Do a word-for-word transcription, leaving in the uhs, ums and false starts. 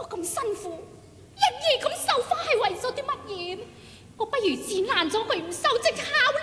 咁辛苦，日夜咁繡花係為咗啲乜嘢？我不如剪爛咗佢唔繡，即敲